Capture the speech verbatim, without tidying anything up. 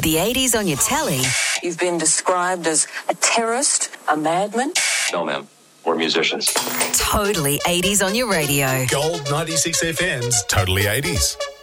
The eighties on your telly. You've been described as a terrorist, a madman. No, ma'am. We're musicians. Totally eighties on your radio. Gold ninety-six F M's Totally eighties.